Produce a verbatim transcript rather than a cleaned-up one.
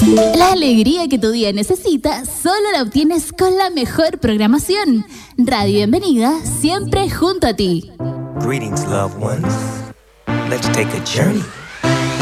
La alegría que tu día necesita solo la obtienes con la mejor programación. Radio Bienvenida, siempre junto a ti. Greetings, loved ones. Let's take a journey.